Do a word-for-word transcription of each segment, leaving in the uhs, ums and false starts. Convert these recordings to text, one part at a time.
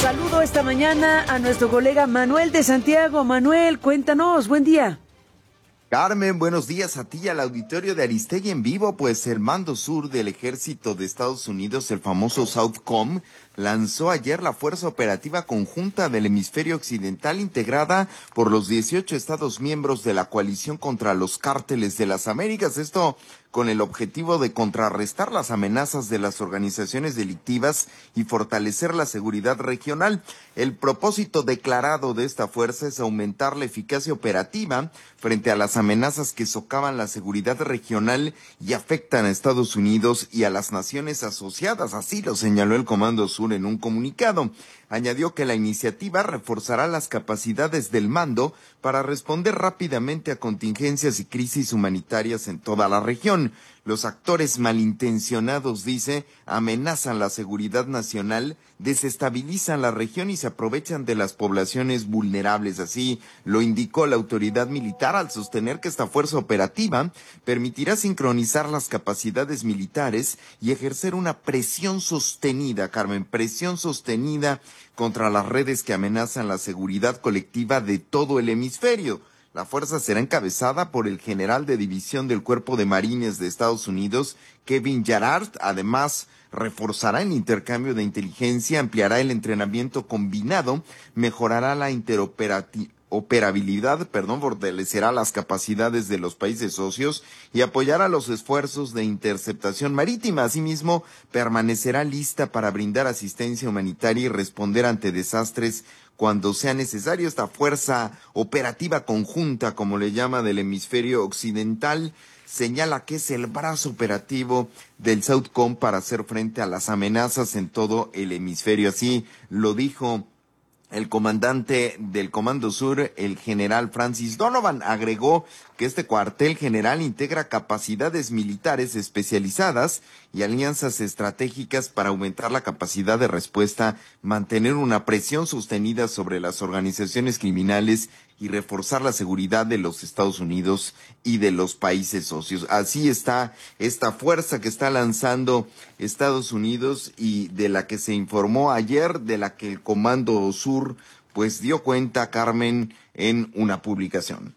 Saludo esta mañana a nuestro colega Manuel de Santiago. Manuel, cuéntanos, buen día. Carmen, buenos días a ti y al auditorio de Aristegui en vivo. Pues el Mando Sur del Ejército de Estados Unidos, el famoso SOUTHCOM, lanzó ayer la Fuerza Operativa Conjunta del Hemisferio Occidental, integrada por los dieciocho estados miembros de la coalición contra los cárteles de las Américas. Esto con el objetivo de contrarrestar las amenazas de las organizaciones delictivas y fortalecer la seguridad regional. El propósito declarado de esta fuerza es aumentar la eficacia operativa frente a las amenazas que socavan la seguridad regional y afectan a Estados Unidos y a las naciones asociadas. Así lo señaló el Comando Sur en un comunicado. Añadió que la iniciativa reforzará las capacidades del mando para responder rápidamente a contingencias y crisis humanitarias en toda la región. Los actores malintencionados, dice, amenazan la seguridad nacional, desestabilizan la región y se aprovechan de las poblaciones vulnerables. Así lo indicó la autoridad militar al sostener que esta fuerza operativa permitirá sincronizar las capacidades militares y ejercer una presión sostenida, Carmen, presión sostenida contra las redes que amenazan la seguridad colectiva de todo el hemisferio. La fuerza será encabezada por el general de división del Cuerpo de Marines de Estados Unidos, Kevin Jarrard. Además, reforzará el intercambio de inteligencia, ampliará el entrenamiento combinado, mejorará la interoperatividad. operabilidad, perdón, fortalecerá las capacidades de los países socios y apoyará los esfuerzos de interceptación marítima. Asimismo, permanecerá lista para brindar asistencia humanitaria y responder ante desastres cuando sea necesario. Esta fuerza operativa conjunta, como le llama, del hemisferio occidental, señala que es el brazo operativo del SOUTHCOM para hacer frente a las amenazas en todo el hemisferio. Así lo dijo el comandante del Comando Sur, el general Francis Donovan. Agregó que este cuartel general integra capacidades militares especializadas y alianzas estratégicas para aumentar la capacidad de respuesta, mantener una presión sostenida sobre las organizaciones criminales y reforzar la seguridad de los Estados Unidos y de los países socios. Así está esta fuerza que está lanzando Estados Unidos y de la que se informó ayer, de la que el Comando Sur pues dio cuenta, Carmen, en una publicación.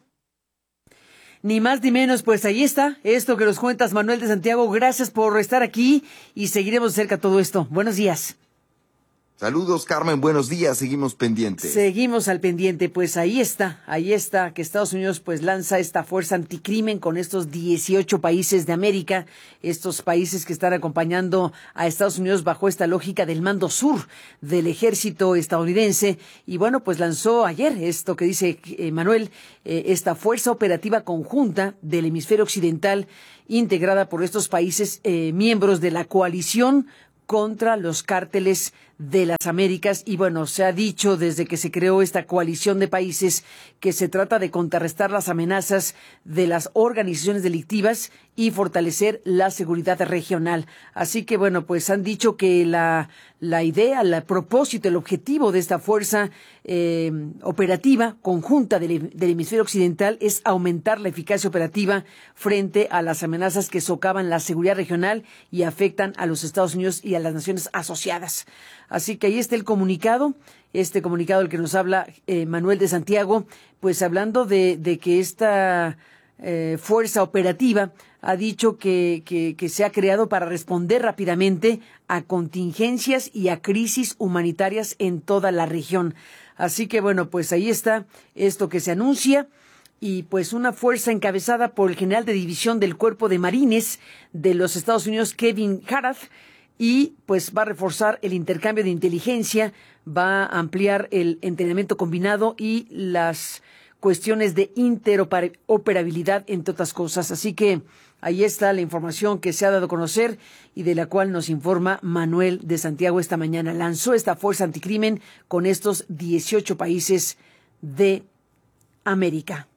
Ni más ni menos, pues ahí está, esto que nos cuentas, Manuel de Santiago. Gracias por estar aquí y seguiremos cerca todo esto. Buenos días. Saludos, Carmen, buenos días, seguimos pendientes. Seguimos al pendiente, pues ahí está, ahí está, que Estados Unidos pues lanza esta fuerza anticrimen con estos dieciocho países de América, estos países que están acompañando a Estados Unidos bajo esta lógica del Mando Sur del ejército estadounidense. Y bueno, pues lanzó ayer esto que dice eh, Manuel, eh, esta fuerza operativa conjunta del hemisferio occidental, integrada por estos países eh, miembros de la coalición contra los cárteles de las Américas. Y bueno, se ha dicho desde que se creó esta coalición de países que se trata de contrarrestar las amenazas de las organizaciones delictivas y fortalecer la seguridad regional. Así que bueno, pues han dicho que la, la idea, el propósito, el objetivo de esta fuerza eh, operativa conjunta del, del hemisferio occidental es aumentar la eficacia operativa frente a las amenazas que socavan la seguridad regional y afectan a los Estados Unidos y a las naciones asociadas. Así que ahí está el comunicado, este comunicado del que nos habla eh, Manuel de Santiago, pues hablando de, de que esta eh, fuerza operativa ha dicho que, que, que se ha creado para responder rápidamente a contingencias y a crisis humanitarias en toda la región. Así que bueno, pues ahí está esto que se anuncia. Y pues una fuerza encabezada por el general de división del Cuerpo de Marines de los Estados Unidos, Kevin Jarrard, y pues va a reforzar el intercambio de inteligencia, va a ampliar el entrenamiento combinado y las cuestiones de interoperabilidad, entre otras cosas. Así que ahí está la información que se ha dado a conocer y de la cual nos informa Manuel de Santiago esta mañana. Lanzó esta fuerza anticrimen con estos dieciocho países de América.